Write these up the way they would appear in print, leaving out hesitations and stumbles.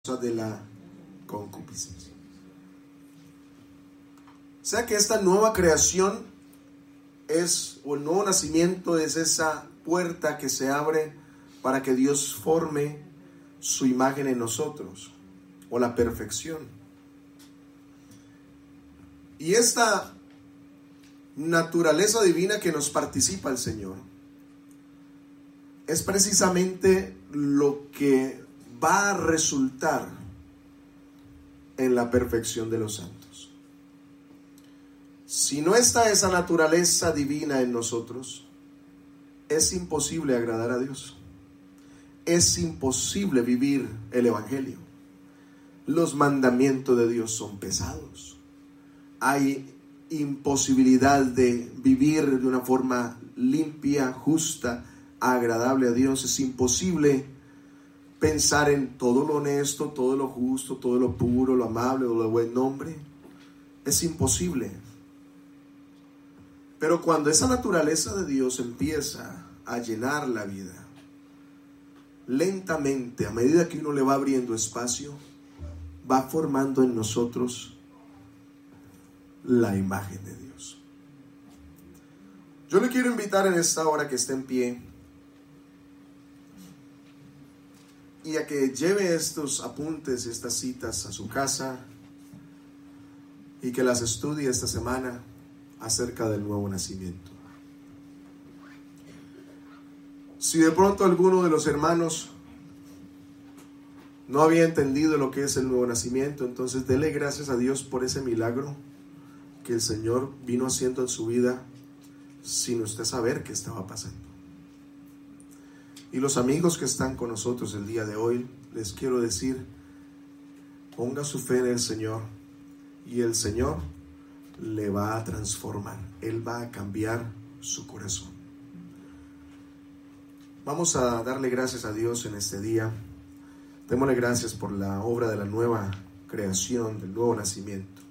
de la concupiscencia. O sea que esta nueva creación o el nuevo nacimiento es esa puerta que se abre para que Dios forme su imagen en nosotros, o la perfección. Y esta naturaleza divina que nos participa el Señor es precisamente lo que va a resultar en la perfección de los santos. Si no está esa naturaleza divina en nosotros, es imposible agradar a Dios. Es imposible vivir el Evangelio. Los mandamientos de Dios son pesados. Hay imposibilidad de vivir de una forma limpia, justa, agradable a Dios. Es imposible pensar en todo lo honesto, todo lo justo, todo lo puro, lo amable, lo de buen nombre. Es imposible. Pero cuando esa naturaleza de Dios empieza a llenar la vida, lentamente, a medida que uno le va abriendo espacio, va formando en nosotros la imagen de Dios. Yo le quiero invitar en esta hora que esté en pie y a que lleve estos apuntes, estas citas a su casa y que las estudie esta semana acerca del nuevo nacimiento. Si de pronto alguno de los hermanos no había entendido lo que es el nuevo nacimiento, entonces dele gracias a Dios por ese milagro que el Señor vino haciendo en su vida sin usted saber qué estaba pasando. Y los amigos que están con nosotros el día de hoy, les quiero decir, ponga su fe en el Señor y el Señor le va a transformar. Él va a cambiar su corazón. Vamos a darle gracias a Dios en este día. Démosle gracias por la obra de la nueva creación, del nuevo nacimiento.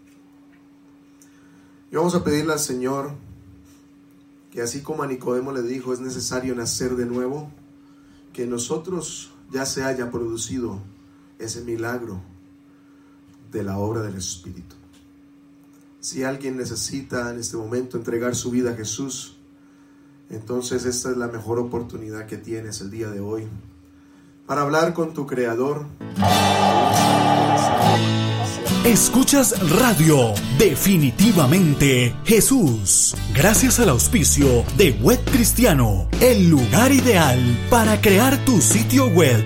Y vamos a pedirle al Señor que así como a Nicodemo le dijo, es necesario nacer de nuevo, que en nosotros ya se haya producido ese milagro de la obra del Espíritu. Si alguien necesita en este momento entregar su vida a Jesús, entonces esta es la mejor oportunidad que tienes el día de hoy para hablar con tu Creador. Escuchas Radio Definitivamente Jesús, gracias al auspicio de Web Cristiano, el lugar ideal para crear tu sitio web.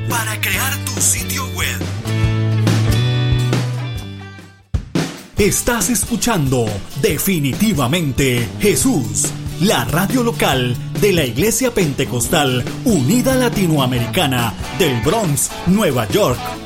Estás escuchando Definitivamente Jesús, la radio local de la Iglesia Pentecostal Unida Latinoamericana del Bronx, Nueva York.